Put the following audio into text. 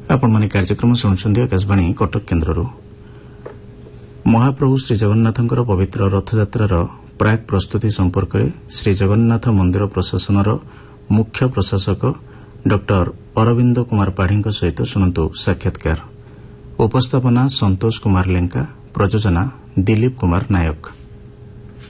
आपने कार्यक्रम शुणुंट आकाशवाणी कटक केन्द्र महाप्रभु श्रीजगन्नाथंकर पवित्र रथयात्रार प्राक प्रस्तुति संपर्क में श्रीजगन्नाथ मंदिर प्रशासन मुख्य प्रशासक डॉ अरविंद कुमार पाढ़ी सहित शुणु साक्षात्कार उपस्थापना संतोष कुमार लेंका प्रयोजना दिलीप कुमार नायक।